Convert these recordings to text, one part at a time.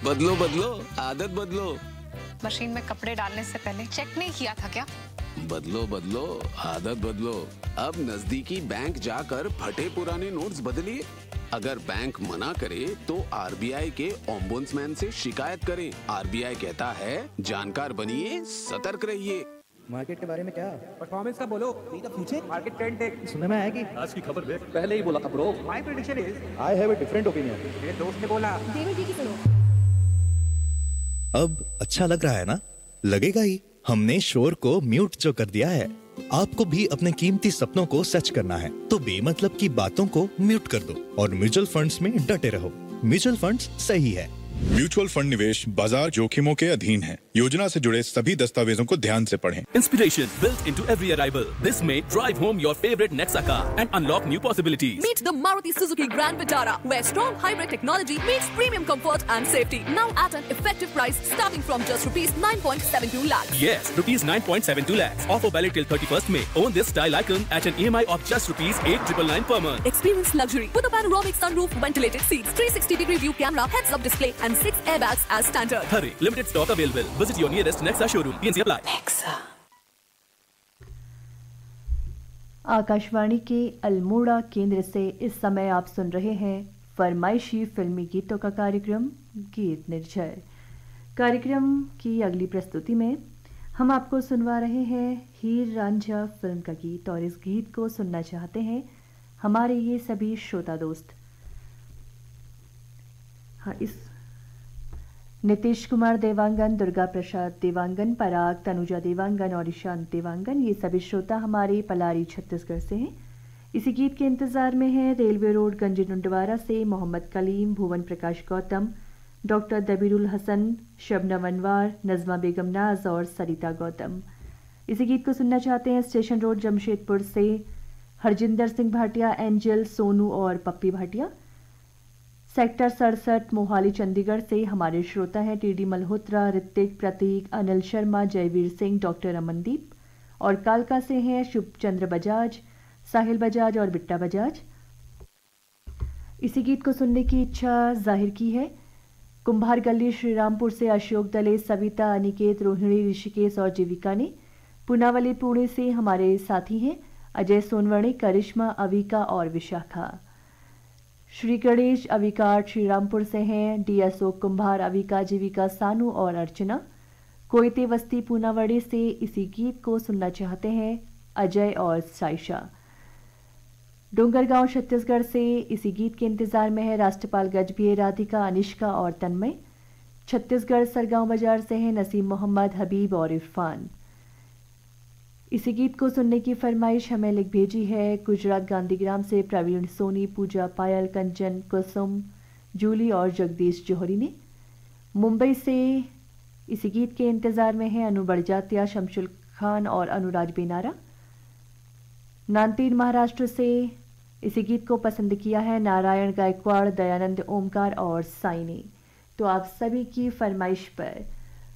बदलो बदलो, आदत बदलो। मशीन में कपड़े डालने से पहले चेक नहीं किया था क्या? बदलो बदलो, आदत बदलो। अब नजदीकी बैंक जाकर फटे पुराने नोट्स बदलिए। अगर बैंक मना करे तो आरबीआई के ओम्बुड्समैन से शिकायत करें। आरबीआई कहता है, जानकार बनिए, सतर्क रहिए। मार्केट के बारे में क्या? परफॉर्मेंस का बोलो। Future market trend take. सुनने में आया कि आज की खबर देख, पहले ही बोला था bro. My prediction is I have a different opinion. मेरे दोस्त ने बोला। देवर जी की सुनो। अब अच्छा लग रहा है ना? लगेगा ही। हमने शोर को म्यूट जो कर दिया है। आपको भी अपने कीमती सपनों को सच करना है तो बेमतलब की बातों को म्यूट कर दो और म्यूचुअल फंड्स में डटे रहो। म्यूचुअल फंड्स सही है। म्यूचुअल फंड निवेश बाजार जोखिमों के अधीन है। योजना से जुड़े सभी दस्तावेजों को ध्यान से पढ़ें। Inspiration built into every arrival. This may drive home your favorite Nexa car and unlock new possibilities. Meet the Maruti Suzuki Grand Vitara, where strong hybrid technology meets premium comfort and safety. Now at an effective price starting from just rupees 9.72 lakhs. Yes, rupees 9.72 lakhs. Offer valid till 31st May. Own this style icon at an EMI of just rupees 8,999 per month. Experience luxury with a panoramic sunroof, ventilated seats, 360-degree view camera, heads-up display, and 6 airbags as standard. Hurry, limited stock available. Visit your nearest Nexa showroom. TNC apply. Akashvani के अल्मोड़ा केंद्र से इस समय आप सुन रहे हैं फरमाइशी फिल्मी गीतों का कार्यक्रम गीत निर्झर। कार्यक्रम की अगली प्रस्तुति में हम आपको सुनवा रहे हैं हीर रांझा फिल्म का गीत और इस गीत को सुनना चाहते हैं हमारे ये सभी श्रोता दोस्त। हाँ, इस नीतीश कुमार देवांगन, दुर्गा प्रसाद देवांगन, पराग, तनुजा देवांगन और ईशांत देवांगन, ये सभी श्रोता हमारे पलारी छत्तीसगढ़ से हैं। इसी गीत के इंतज़ार में हैं रेलवे रोड गंजीनुंडवारा से मोहम्मद कलीम, भुवन प्रकाश गौतम, डॉक्टर दबीरुल हसन, शबनम अनवार, नज़मा बेगम नाज और सरिता गौतम। इसी गीत को सुनना चाहते हैं स्टेशन रोड जमशेदपुर से हरजिंदर सिंह भाटिया, एंजल, सोनू और पप्पी भाटिया। सेक्टर 67 मोहाली चंडीगढ़ से हमारे श्रोता हैं टीडी मल्होत्रा, ऋतिक, प्रतीक, अनिल शर्मा, जयवीर सिंह, डॉक्टर अमनदीप और कालका से हैं शुभ चंद्र बजाज, साहिल बजाज और बिट्टा बजाज। इसी गीत को सुनने की इच्छा जाहिर की है कुंभार गली श्रीरामपुर से अशोक दले, सविता, अनिकेत, रोहिणी, ऋषिकेश और जीविका ने। पुनावली पुणे से हमारे साथी हैं अजय सोनवणे, करिश्मा, अविका और विशाखा। श्री गणेश अविकाट श्रीरामपुर से हैं डी अशोक कुंभार, अविका, जीविका, सानू और अर्चना। कोयते वस्ती पूनावड़ी से इसी गीत को सुनना चाहते हैं अजय और साइशा। डोंगरगांव छत्तीसगढ़ से इसी गीत के इंतजार में है राष्ट्रपाल गजभिये, राधिका, अनिष्का और तन्मय। छत्तीसगढ़ सरगांव बाजार से हैं नसीम मोहम्मद, हबीब और इरफान। इसी गीत को सुनने की फरमाइश हमें लिख भेजी है गुजरात गांधीग्राम से प्रवीण सोनी, पूजा, पायल, कंचन, कुसुम, जूली और जगदीश जौहरी ने। मुंबई से इसी गीत के इंतजार में है अनु बड़जात्या, शमशुल खान और अनुराज बेनारा। नांदेड़ महाराष्ट्र से इसी गीत को पसंद किया है नारायण गायकवाड़, दयानंद ओमकार और साई ने। तो आप सभी की फरमाइश पर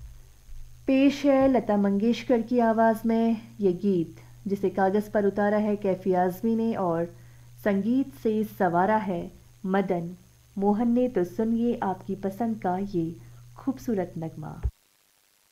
पेश है लता मंगेशकर की आवाज़ में ये गीत, जिसे कागज़ पर उतारा है कैफी आज़मी ने और संगीत से सवारा है मदन मोहन ने। तो सुनिए आपकी पसंद का ये खूबसूरत नगमा।